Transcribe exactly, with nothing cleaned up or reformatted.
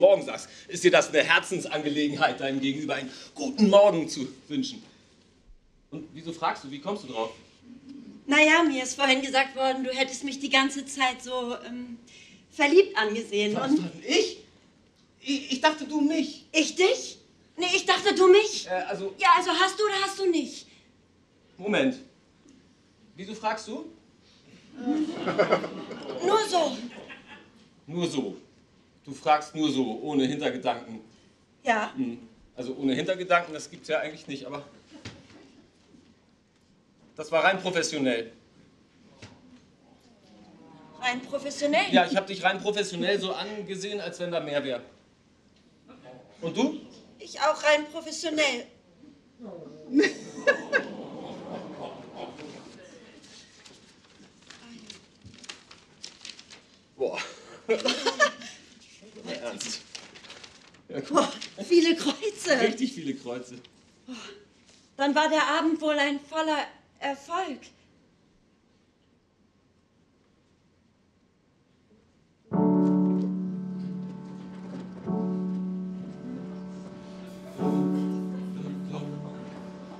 Morgen sagst, ist dir das eine Herzensangelegenheit, deinem Gegenüber einen guten Morgen zu wünschen. Und wieso fragst du, wie kommst du drauf? Naja, mir ist vorhin gesagt worden, du hättest mich die ganze Zeit so ähm, verliebt angesehen. Was, Und was, ich? ich? Ich dachte, du mich. Ich dich? Nee, ich dachte, du mich. Äh, also... Ja, also hast du oder hast du nicht? Moment. Wieso fragst du? Nur so. Nur so. Du fragst nur so, ohne Hintergedanken. Ja. Hm. Also ohne Hintergedanken, das gibt's ja eigentlich nicht, aber... Das war rein professionell. Rein professionell? Ja, ich habe dich rein professionell so angesehen, als wenn da mehr wäre. Und du? Ich auch rein professionell. Boah. Na, ernst. Ja, Boah, viele Kreuze. richtig viele Kreuze. Dann war der Abend wohl ein voller Erfolg.